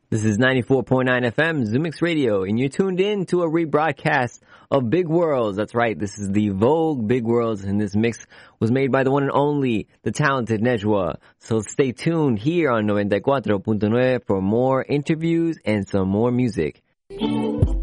This is 94.9 FM, Zoomix Radio, and you're tuned in to a rebroadcast of Big Worlds. That's right, this is the Vogue Big Worlds, and this mix was made by the one and only, the talented Nejwa. So stay tuned here on 94.9 for more interviews and some more music.